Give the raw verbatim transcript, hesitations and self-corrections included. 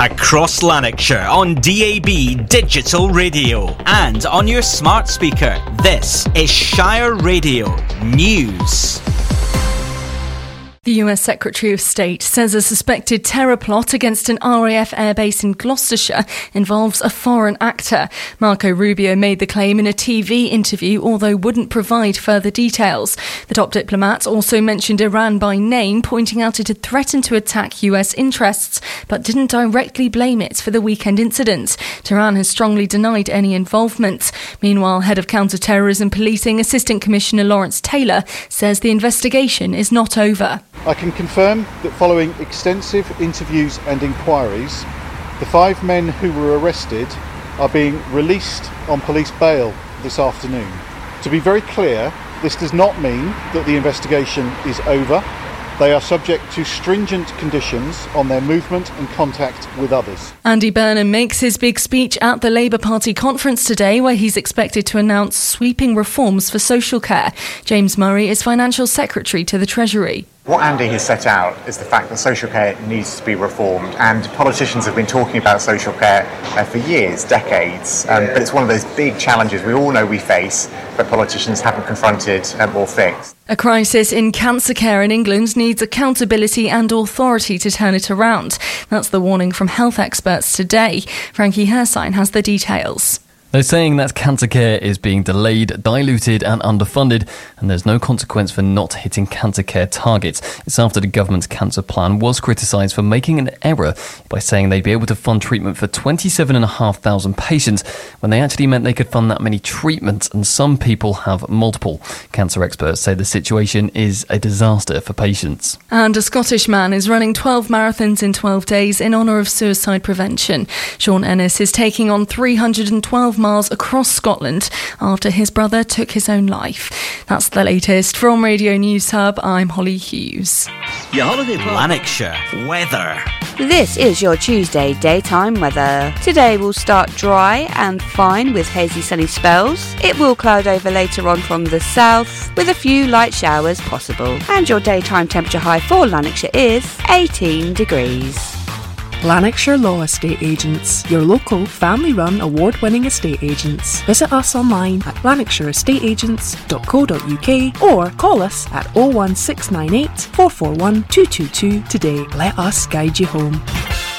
Across Lanarkshire on D A B Digital Radio and on your smart speaker. This is Shire Radio News. The U S Secretary of State says a suspected terror plot against an R A F airbase in Gloucestershire involves a foreign actor. Marco Rubio made the claim in a T V interview, although wouldn't provide further details. The top diplomat also mentioned Iran by name, pointing out it had threatened to attack U S interests, but didn't directly blame it for the weekend incident. Tehran has strongly denied any involvement. Meanwhile, Head of Counter-Terrorism Policing Assistant Commissioner Lawrence Taylor says the investigation is not over. I can confirm that following extensive interviews and inquiries, the five men who were arrested are being released on police bail this afternoon. To be very clear, this does not mean that the investigation is over. They are subject to stringent conditions on their movement and contact with others. Andy Burnham makes his big speech at the Labour Party conference today, where he's expected to announce sweeping reforms for social care. James Murray is Financial Secretary to the Treasury. What Andy has set out is the fact that social care needs to be reformed, and politicians have been talking about social care uh, for years, decades, um, but it's one of those big challenges we all know we face, but politicians haven't confronted um, or fixed. A crisis in cancer care in England needs accountability and authority to turn it around. That's the warning from health experts today. Frankie Hersign has the details. They're saying that cancer care is being delayed, diluted and underfunded, and there's no consequence for not hitting cancer care targets. It's after the government's cancer plan was criticised for making an error by saying they'd be able to fund treatment for twenty-seven thousand five hundred patients when they actually meant they could fund that many treatments, and some people have multiple. Cancer experts say the situation is a disaster for patients. And a Scottish man is running twelve marathons in twelve days in honour of suicide prevention. Sean Ennis is taking on three hundred twelve miles across Scotland after his brother took his own life. That's the latest from Radio News Hub. I'm Holly Hughes. Your holiday Lanarkshire weather. This is your Tuesday daytime weather. Today will start dry and fine with hazy sunny spells. It will cloud over later on from the south with a few light showers possible. And your daytime temperature high for Lanarkshire is eighteen degrees. Lanarkshire Law Estate Agents, your local family-run award-winning estate agents. Visit us online at lanarkshire estate agents dot co dot uk or call us at oh one six nine eight, four four one, two two two today. Let us guide you home.